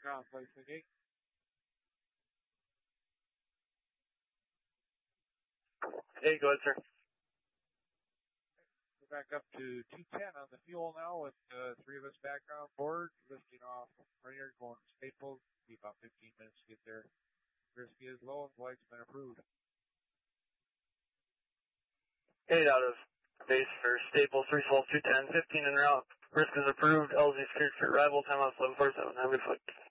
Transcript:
Ground, place the gate. Hey, go ahead, sir. We're back up to 210 on the fuel now with three of us back on board, lifting off Rainier, going to Staples. Be about 15 minutes to get there. Risky is low and flight's been approved. 8 out of base for Staples, 312, 210, 15 en route. Risk is approved. LZ secured for arrival. Time out 747. Have a good flight.